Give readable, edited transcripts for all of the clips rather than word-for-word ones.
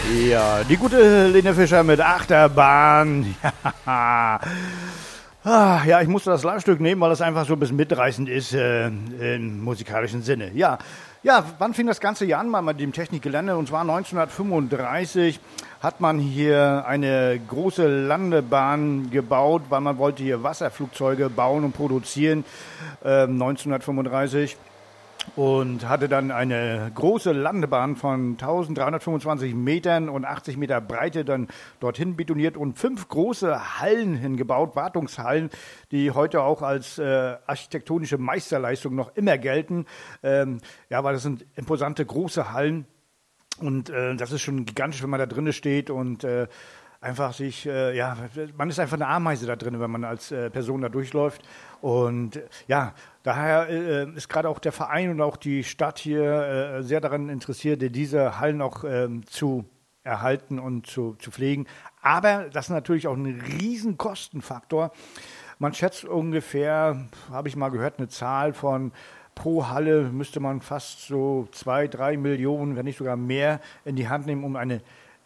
Ja, die gute Lene Fischer mit Achterbahn. Ja, ich musste das Live-Stück nehmen, weil es einfach so ein bisschen mitreißend ist im musikalischen Sinne. Ja, wann fing das Ganze hier an mal mit dem Technikgelände? Und zwar 1935 hat man hier eine große Landebahn gebaut, weil man wollte hier Wasserflugzeuge bauen und produzieren. 1935. Und hatte dann eine große Landebahn von 1325 Metern und 80 Meter Breite dann dorthin betoniert und 5 große Hallen hingebaut, Wartungshallen, die heute auch als architektonische Meisterleistung noch immer gelten. Weil das sind imposante große Hallen und das ist schon gigantisch, wenn man da drinnen steht und einfach sich, man ist einfach eine Ameise da drin, wenn man als Person da durchläuft. Und daher ist gerade auch der Verein und auch die Stadt hier sehr daran interessiert, diese Hallen auch zu erhalten und zu pflegen. Aber das ist natürlich auch ein riesen Kostenfaktor. Man schätzt ungefähr, habe ich mal gehört, eine Zahl von pro Halle müsste man fast so 2-3 Millionen, wenn nicht sogar mehr, in die Hand nehmen, um eine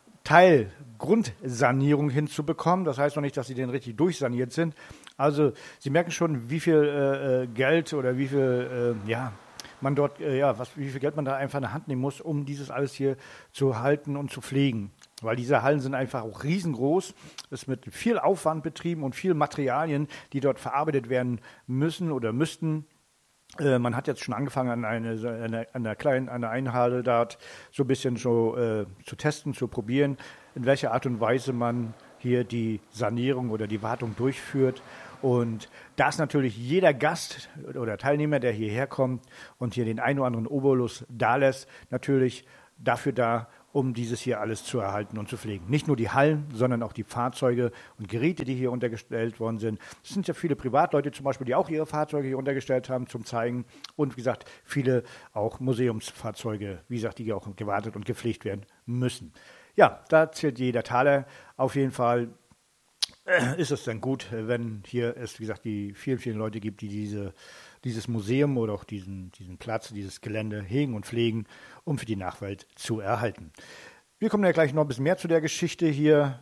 Teilgrundsanierung hinzubekommen. Das heißt noch nicht, dass sie denn richtig durchsaniert sind. Also Sie merken schon, wie viel Geld oder wie viel man dort, wie viel Geld man da einfach in der Hand nehmen muss, um dieses alles hier zu halten und zu pflegen. Weil diese Hallen sind einfach auch riesengroß. Es wird mit viel Aufwand betrieben und viel Materialien, die dort verarbeitet werden müssen oder müssten. Man hat jetzt schon angefangen, an der einen Halle dort so ein bisschen zu testen, zu probieren, in welcher Art und Weise man hier die Sanierung oder die Wartung durchführt. Und da ist natürlich jeder Gast oder Teilnehmer, der hierher kommt und hier den einen oder anderen Obolus dalässt, natürlich dafür da, um dieses hier alles zu erhalten und zu pflegen. Nicht nur die Hallen, sondern auch die Fahrzeuge und Geräte, die hier untergestellt worden sind. Es sind ja viele Privatleute zum Beispiel, die auch ihre Fahrzeuge hier untergestellt haben zum Zeigen. Und wie gesagt, viele auch Museumsfahrzeuge, wie gesagt, die auch gewartet und gepflegt werden müssen. Ja, da zählt jeder Taler. Auf jeden Fall ist es dann gut, wenn hier es, wie gesagt, die vielen, vielen Leute gibt, die dieses Museum oder auch diesen Platz, dieses Gelände hegen und pflegen, um für die Nachwelt zu erhalten. Wir kommen ja gleich noch ein bisschen mehr zu der Geschichte hier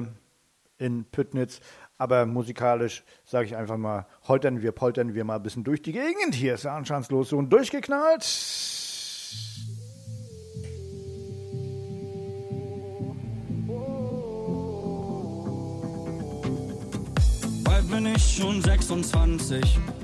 in Püttnitz, aber musikalisch sage ich einfach mal, poltern wir mal ein bisschen durch die Gegend. Hier ist der anscheinend so und durchgeknallt. Bald bin ich schon 26,